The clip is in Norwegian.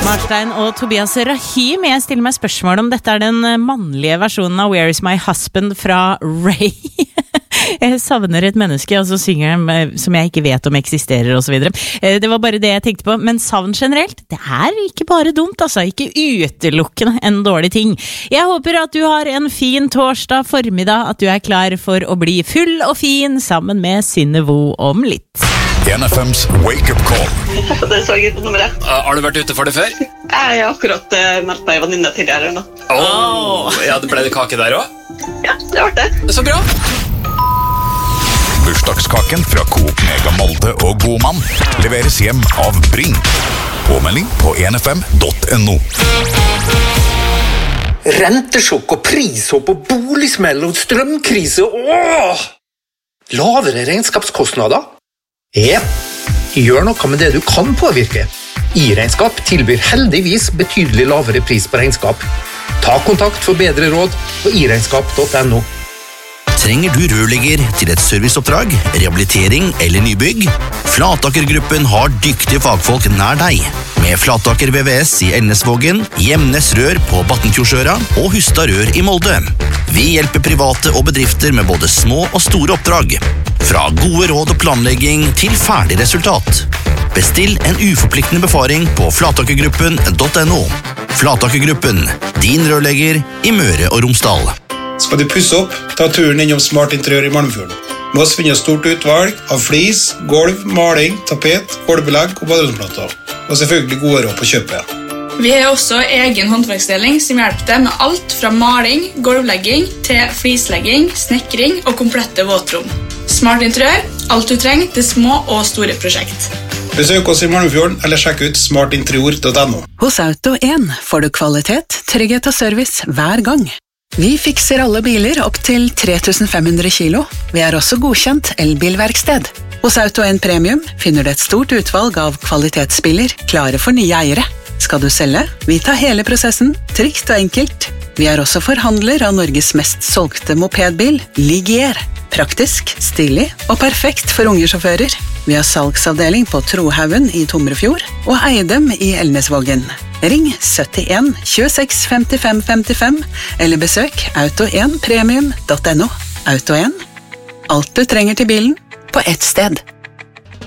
Marstein og Tobias Rahim. Jeg stiller meg spørsmål om dette den mannlige versjonen av Where is my husband fra Ray. Jeg savner et menneske, og så synger de som jeg ikke vet om eksisterer og så videre. Det var bare det jeg tenkte på, men savn generelt, det ikke bare dumt, altså. Ikke utelukkende en dårlig ting. Jeg håper at du har en fin torsdag formiddag, at du klar for å bli full og fin sammen med Synnevo om litt. NFMs Wake Up Call. Det så jeg på nummeret. Har du vært ute for det før? Jeg har akkurat meldt meg venninne tidligere nå. Ja, det ble det kake der også? Ja, det var det. Så bra. Bursdagskaken fra Coop Mega Molde og Godmann leveres hjem av Bring. Påmelding på nfm.no. Rentesjokk og prishopp og boligsmell og strømkrise. Lavere regnskapskostnader? Gjør noe med det du kan påvirke. I-regnskap tilbyr heldigvis betydelig lavere pris på regnskap. Ta kontakt for bedre råd på iregnskap.no. Trenger du rørlegger til et serviceoppdrag, rehabilitering eller nybygg? Flataker-gruppen har dyktige fagfolk nær deg. Med Flataker VVS i Elnesvågen, Gjemnes Rør på Battenfjordsøra og Hustad Rør i Molde. Vi hjelper private og bedrifter med både små og store oppdrag. Fra gode råd og planlegging til ferdig resultat. Bestill en uforpliktende befaring på flatakergruppen.no. Flatakergruppen, din rørlegger i Møre og Romsdal. Skal du pusse opp, ta turen innom Smart Interiør i Malmfjorden. Med oss finner stort utvalg av flis, gulv, maling, tapet, gulvbelegg og baderomsplater. Og selvfølgelig gode råd på kjøpet. Vi har også egen håndverksdeling som hjelper deg med alt fra maling, gulvlegging til flislegging, snekring og komplette våtrom. Smart Interiør, alt du trenger til små og store prosjekt. Besøk oss i Malmfjorden eller sjekk ut smartinterior.no. Hos Auto1 får du kvalitet, trygghet og service hver gang. Vi fikser alle biler opp til 3500 kilo. Vi også godkjent elbilverksted. Hos Auto1 Premium finner du et stort utvalg av kvalitetsbiler klare for nye eiere. Skal du selge? Vi tar hele prosessen, trygt og enkelt. Vi også forhandler av Norges mest solgte mopedbil, Ligier. Praktisk, stilig og perfekt for unge sjåfører. Vi har salgsavdeling på Trohaugen i Tomrefjord og Eidem i Elnesvågen. Ring 71 26 55 55 eller besøk auto1premium.no. Auto1. Alt du trenger til bilen på ett sted.